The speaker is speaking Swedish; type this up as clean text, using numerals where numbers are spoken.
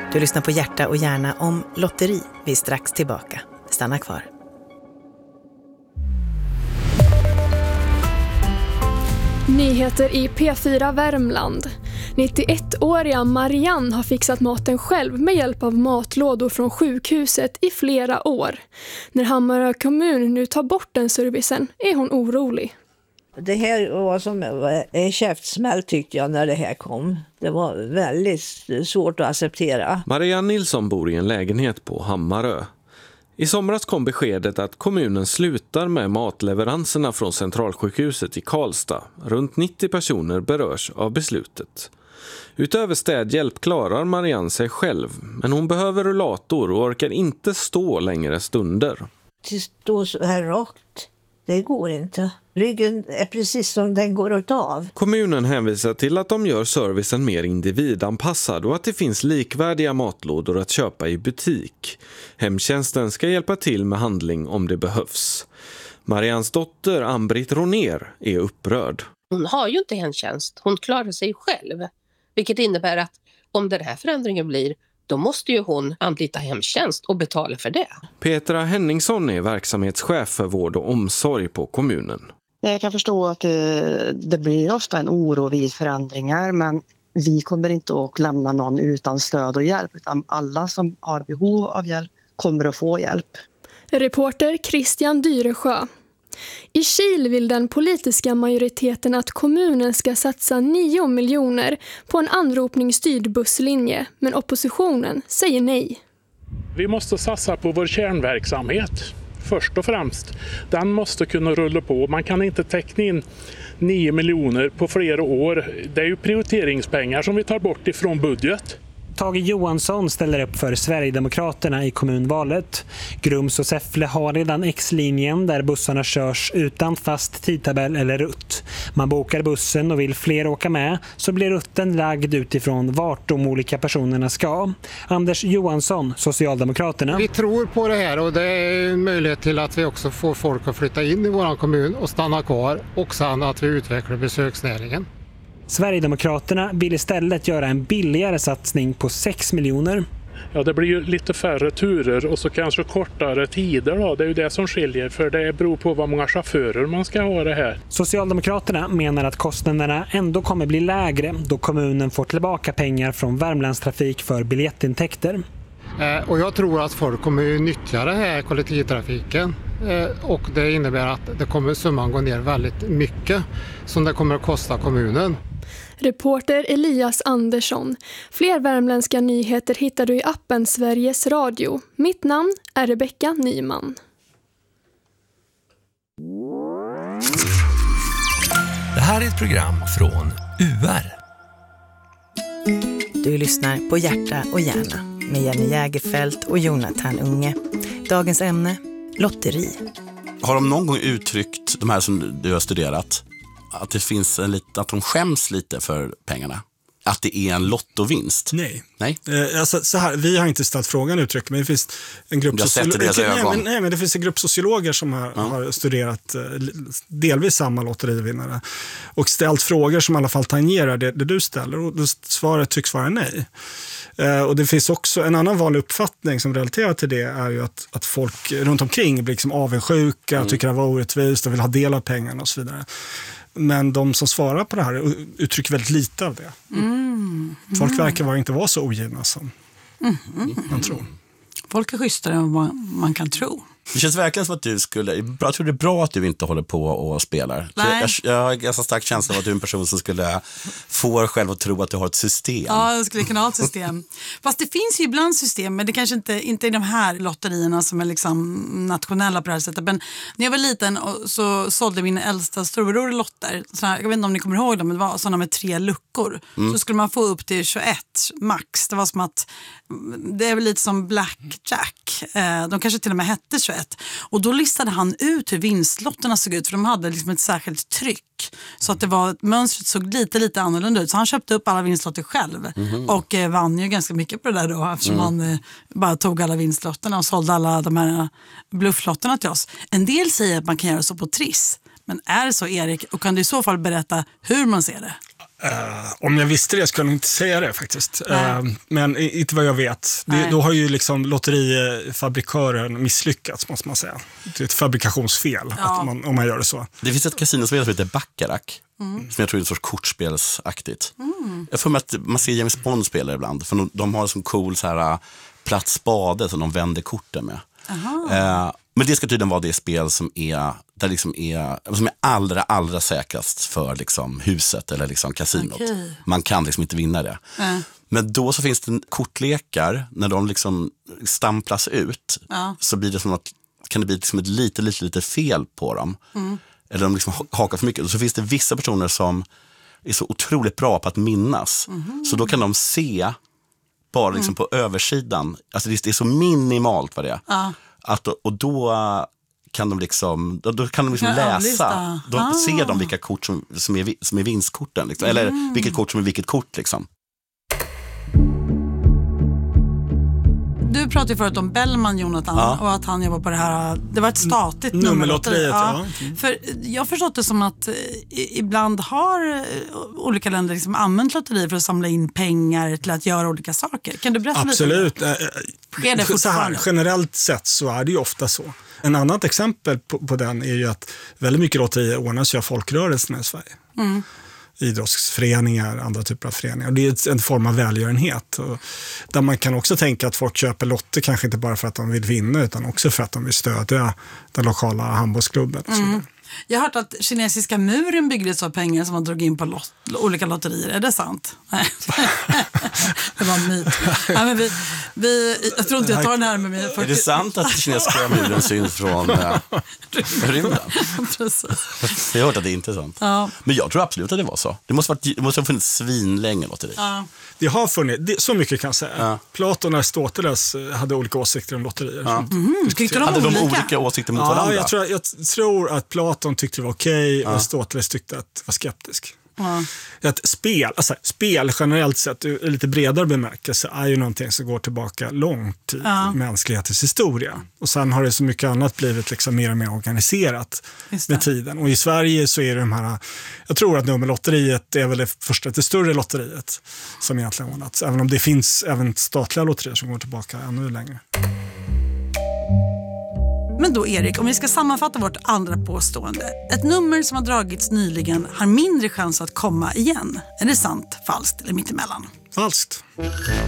Du lyssnar på Hjärta och hjärna om lotteri. Vi är strax tillbaka. Stanna kvar. Nyheter i P4 Värmland. 91-åriga Marianne har fixat maten själv med hjälp av matlådor från sjukhuset i flera år. När Hammarö kommun nu tar bort den servicen är hon orolig. Det här var som en käftsmäll tyckte jag när det här kom. Det var väldigt svårt att acceptera. Marianne Nilsson bor i en lägenhet på Hammarö. I somras kom beskedet att kommunen slutar med matleveranserna från centralsjukhuset i Karlstad. Runt 90 personer berörs av beslutet. Utöver städhjälp klarar Marianne sig själv, men hon behöver rullator och orkar inte stå längre stunder. Att stå så här rakt, det går inte. Ryggen är precis som den går åt av. Kommunen hänvisar till att de gör servicen mer individanpassad och att det finns likvärdiga matlådor att köpa i butik. Hemtjänsten ska hjälpa till med handling om det behövs. Marians dotter Ann-Britt Ronér är upprörd. Hon har ju inte hemtjänst, hon klarar sig själv. Vilket innebär att om den här förändringen blir, då måste ju hon anlita hemtjänst och betala för det. Petra Henningsson är verksamhetschef för vård och omsorg på kommunen. Jag kan förstå att det blir ofta en oro vid förändringar, men vi kommer inte att lämna någon utan stöd och hjälp, utan alla som har behov av hjälp kommer att få hjälp. Reporter Christian Dyresjö. I Kil vill den politiska majoriteten att kommunen ska satsa 9 miljoner på en anropningsstyrd busslinje, men oppositionen säger nej. Vi måste satsa på vår kärnverksamhet. Först och främst, den måste kunna rulla på. Man kan inte teckna in 9 miljoner på flera år. Det är ju prioriteringspengar som vi tar bort ifrån budget. Tage Johansson ställer upp för Sverigedemokraterna i kommunvalet. Grums och Säffle har redan X-linjen där bussarna körs utan fast tidtabell eller rutt. Man bokar bussen och vill fler åka med, så blir rutten lagd utifrån vart de olika personerna ska. Anders Johansson, Socialdemokraterna. Vi tror på det här och det är en möjlighet till att vi också får folk att flytta in i vår kommun och stanna kvar, och sen att vi utvecklar besöksnäringen. Sverigedemokraterna vill istället göra en billigare satsning på 6 miljoner. Ja, det blir ju lite färre turer och så kanske kortare tider då. Det är ju det som skiljer, för det beror på vad många chaufförer man ska ha det här. Socialdemokraterna menar att kostnaderna ändå kommer bli lägre då kommunen får tillbaka pengar från Värmlandstrafik för biljettintäkter. Och jag tror att folk kommer att nyttja det här kollektivtrafiken, och det innebär att det kommer summan gå ner väldigt mycket som det kommer att kosta kommunen. Reporter Elias Andersson. Fler värmländska nyheter hittar du i appen Sveriges Radio. Mitt namn är Rebecka Nyman. Det här är ett program från UR. Du lyssnar på Hjärta och hjärna med Jenny Jägerfelt och Jonathan Unge. Dagens ämne, lotteri. Har de någon gång uttryckt, de här som du har studerat, att det finns att de skäms lite för pengarna? Att det är en lottovinst? Nej. Alltså, så här, vi har inte ställt frågan uttryckt, men det finns en grupp men det finns en grupp sociologer som har studerat delvis samma lotterivinnare och ställt frågor som i alla fall tangerar det du ställer, och svaret tycks vara nej. Och det finns också en annan vanlig uppfattning som relaterar till det, är ju att folk runt omkring blir liksom avundsjuka, tycker det var orättvist och vill ha del av pengarna och så vidare. Men de som svarar på det här uttrycker väldigt lite av det. Folk verkar inte vara så ogina som man tror. Folk är schysstare än vad man kan tro. Det känns verkligen som att du skulle... Jag tror det är bra att du inte håller på och spelar. Jag har en ganska stark känsla av att du är en person som skulle få själv att tro att du har ett system. Ja, jag skulle kunna ha ett system. Fast det finns ju ibland system, men det kanske inte är de här lotterierna som är liksom nationella på det här sättet. Men när jag var liten så sålde min äldsta storbror lotter. Jag vet inte om ni kommer ihåg dem, men det var sådana med 3 luckor. Så skulle man få upp till 21 max. Det var som att... Det är väl lite som Blackjack. De kanske till och med hette 21. Och då listade han ut hur vinstlotterna såg ut, för de hade liksom ett särskilt tryck. Så att mönstret såg lite annorlunda ut. Så han köpte upp alla vinstlotter själv. Och vann ju ganska mycket på det där då, eftersom han bara tog alla vinstlotterna och sålde alla de här blufflotterna till oss. En del säger att man kan göra så på Triss. Men är det så, Erik? Och kan du i så fall berätta hur man ser det? Om jag visste det skulle jag inte säga det faktiskt. Men inte vad jag vet. Då har ju liksom lotterifabrikören misslyckats, måste man säga. Det är ett fabrikationsfel om man gör det så. Det finns ett kasinospel som heter Baccarat. Som jag tror är en sorts kortspelsaktigt. Jag får med att man ser James Bond spela ibland. För de har en sån cool så här platt spade som de vänder korten med. Men det ska tydligen vara det spel som är allra säkrast för liksom huset eller liksom kasinot. Okay. Man kan liksom inte vinna det. Men då så finns det kortlekar när de liksom stamplas ut så blir det som att kan det bli liksom ett lite fel på dem. Eller de liksom hakar för mycket. Och så finns det vissa personer som är så otroligt bra på att minnas. Så då kan de se bara liksom på översidan. Alltså det är så minimalt vad det är. Och då kan de liksom läsa. Då ser de vilka kort som är vinstkorten. Liksom. Eller vilket kort som är vilket kort liksom. Du pratade förut om Bellman, Jonathan, och att han jobbar på det här. Det var ett statligt nummerlotteri. För jag har förstått det som att ibland har olika länder liksom använt lotterier för att samla in pengar till att göra olika saker. Kan du berätta Absolut. lite? Så här, generellt sett så är det ju ofta så. En annat exempel på den är ju att väldigt mycket lotterier ordnas ju av folkrörelserna i Sverige. Idrottsföreningar, andra typer av föreningar. Och det är en form av välgörenhet. Och där man kan också tänka att folk köper lotter kanske inte bara för att de vill vinna utan också för att de vill stödja den lokala handbollsklubben. Och så. Jag har hört att kinesiska muren byggdes av pengar som man drog in på olika lotterier. Är det sant? Nej. Det var en myt. Nej, men jag tror inte jag tar den här med mig. Är det sant att kinesiska muren syns från rymden? Precis. Jag har hört att det inte är sant. Ja. Men jag tror absolut att det var så. Det måste ha funnits svinlänge lotteri. Ja. Det har funnits, så mycket kan jag säga. Ja. Platon och Aristoteles hade olika åsikter om lotterier. Ja. Hade de olika åsikter mot varandra? Jag tror att Platon tyckte det var okej och Aristoteles tyckte att det var skeptisk. Att spel generellt sett i lite bredare bemärkelse är ju någonting som går tillbaka långt i mänsklighetens historia. Och sen har det så mycket annat blivit liksom mer och mer organiserat med tiden. Och i Sverige så är det de här, jag tror att nummerlotteriet är väl det första, lite större lotteriet som egentligen ordnats. Även om det finns även statliga lotterier som går tillbaka ännu längre. Men då Erik, om vi ska sammanfatta vårt andra påstående. Ett nummer som har dragits nyligen har mindre chans att komma igen. Är det sant, falskt eller mittemellan? Falskt.